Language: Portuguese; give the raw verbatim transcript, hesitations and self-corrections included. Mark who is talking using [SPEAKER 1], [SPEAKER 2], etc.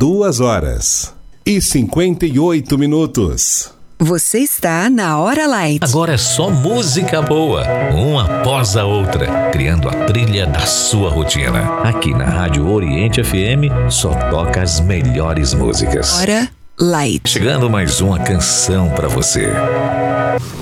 [SPEAKER 1] Duas horas e cinquenta e oito minutos.
[SPEAKER 2] Você está na Hora Light.
[SPEAKER 3] Agora é só música boa, uma após a outra, criando a trilha da sua rotina. Aqui na Rádio Oriente F M, só toca as melhores músicas.
[SPEAKER 2] Hora Light.
[SPEAKER 3] Chegando mais uma canção pra você.